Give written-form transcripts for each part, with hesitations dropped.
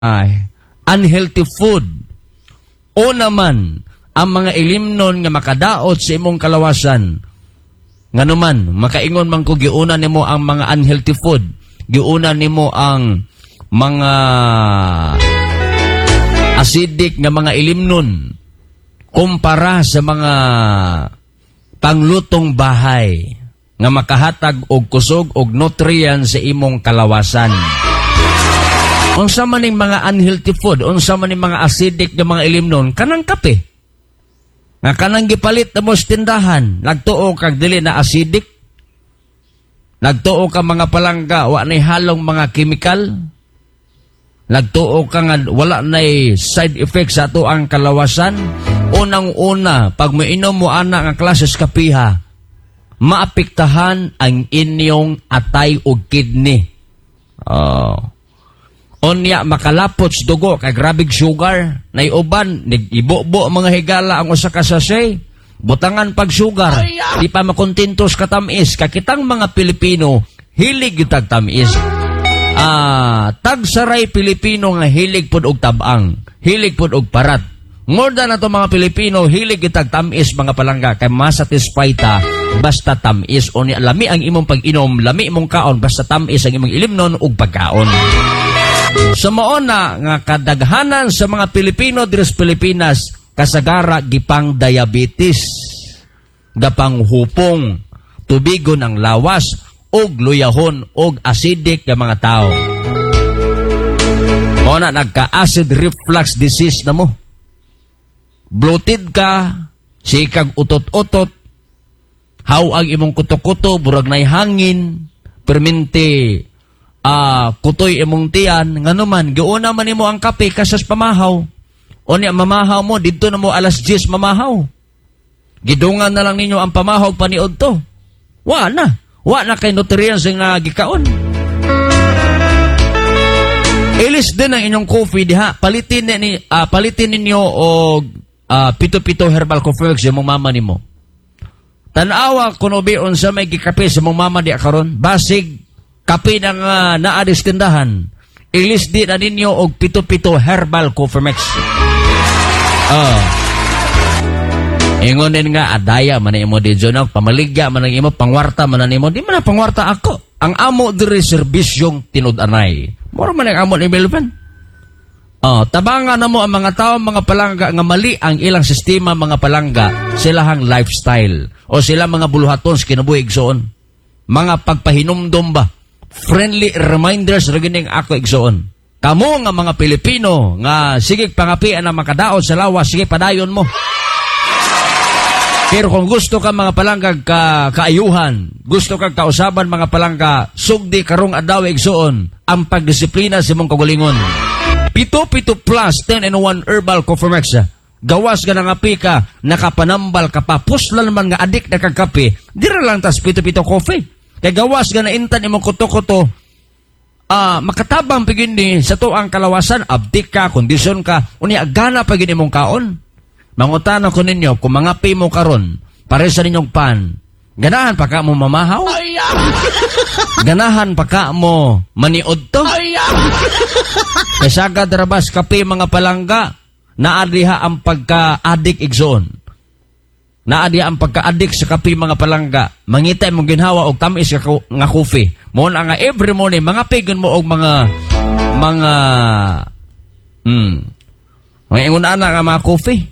unhealthy food. O naman, ang mga ilimnon nga makadaot sa imong kalawasan. Nga naman, makaingon man ko, giuna nimo ang mga unhealthy food. Giuna nimo ang mga acidic nga mga ilimnon kumpara sa mga panglutong bahay nga makahatag og kusog og nutrients sa imong kalawasan. Unsa man ning mga unhealthy food, unsa man ning mga acidic nga mga ilimnon, kanang kape. Nga kanang gipalit na mo sa tindahan, nagtuo kag dili na acidic, nagtuo ka mga palangga, wa na'y halong mga chemical, nagtuo ka nga wala na'y side effects sa ato ang kalawasan. Unang-una, pag mainom mo ana nga klases kapiha, maapektahan ang inyong atay o kidney. Onya makalapot sa dugo kay grabig sugar, nay uban ibo-bo mga higala ang usa ka sachet, butangan pag sugar, di pa makontentos ka tamis. Kakitang mga Pilipino hilig tag tamis. Tagsaray Pilipino nga hilig pud og tabang, hilig pud og parat. More than ato mga Pilipino hilig tag tamis mga palangga kay masatisfy ta basta tamis. Onya lami ang imong pag-inom, lami imong kaon basta tamis ang imong ilimnon ug pagkaon. Sa mauna nga kadaghanan sa mga Pilipino diri sa Pilipinas kasagara gipang diabetes, gapang hupong, tubigon ang lawas og luyahon og acidic nga mga tao. Mauna nagka-acid reflux disease na mo. Bloated ka, sikag utot-utot, haw ang imong kuto-kuto, burag na'y hangin, permente kutoy imong tiyan, nga naman, giuna man nimo ang kape kasas pamahaw. O niya mamahaw mo, dito na mo alas 10 mamahaw. Gidungan na lang ninyo ang pamahaw paniod to. Wa na kay nutrients nga gikaon. Ilis din ang inyong coffee diha, palitin ninyo og pito-pito herbal coffee mix sa mong mama nimo. Tanawa kuno biyon sa may gikape sa mong mama di karon, basig kape ng naadis tindahan, ilis di na ninyo og pito-pito herbal coffee mix. Ingonin nga, adaya man imo di dyan, pamaligya man imo, pangwarta man imo, di man na pangwarta ako. Ang amo diri serbisyong tinud-anay. Mura man ang amo ni Melvin. Tabangan na mo ang mga tao, mga palangga, nga mali ang ilang sistema, mga palangga, silahang lifestyle, o sila mga buluhaton sa kinabuhi igsoon. Mga pagpahinumdom ba? Friendly reminders regining ako igsoon. Kamo nga mga Pilipino nga sige pangapian na makadaot sa lawas, sige padayon mo. Pero kung gusto ka mga palangga kaayuhan, gusto ka kausaban mga palangga, sugdi karong adlaw igsoon ang pagdisiplina sa imong kagalingon. Pito-pito plus 10-in-1 herbal coffee mix. Gawas ka ng api ka, nakapanambal ka pa, puslan man nga adik na kakape, dira lang tas pito-pito coffee. Kaya gawas ka na intan imong kuto-kuto, makatabang pagindi sa to ang kalawasan, abdik ka, kondisyon ka, unya gana pagindi mong kaon. Mangutana ko ninyo, kung mga pi mo karon, pare sa ninyong pan, ganahan pa ka mo mamahaw? Ganahan pa ka mo maniod to? Kasagad rabas kape mga palangga, naadiha ang pagka-adik igsoon. Naadiha ang pagka-adik sa kape mga palangga. Mangitay mong ginhawa og tamis nga coffee. Mo na nga every morning, mga pigon mo og mga ingon-ana nga mga coffee.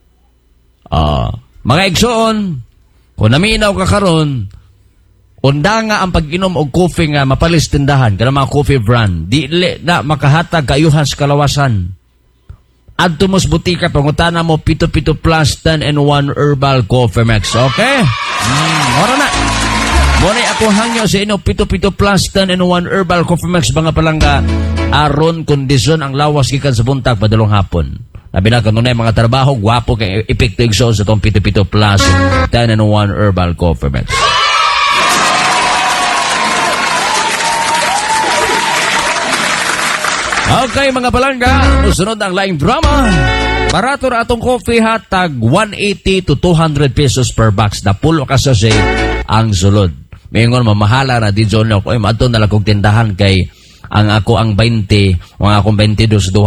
Mga igsoon, kung naminaw ka karon, unda nga ang pag-inom og coffee nga mapalis tindahan, kana mga coffee brand, di na makahatag kaayuhan sa kalawasan. Adto mo sa butika, pangutana mo, pito-pito plus 10-in-1 herbal coffee mix. Okay? Mora na. Muna ako hangyo sa inyo, pito-pito plus 10-in-1 herbal coffee mix, mga palangga, aron kondisyon ang lawas gikan sa buntag padulong hapon. Labi na kanunay mga trabaho, gwapo kay epekto igsoon sa itong pito-pito plus 10-in-1 herbal coffee mix. Okay mga palangga, musunod ang laing drama. Barato ra atong coffee hatag 180 to 200 pesos per box. Napulo ka sa ang sulod. Mayroon mamahala na di John ako. Mato na lang kong tindahan kay ang ako ang 20, ang akong 22,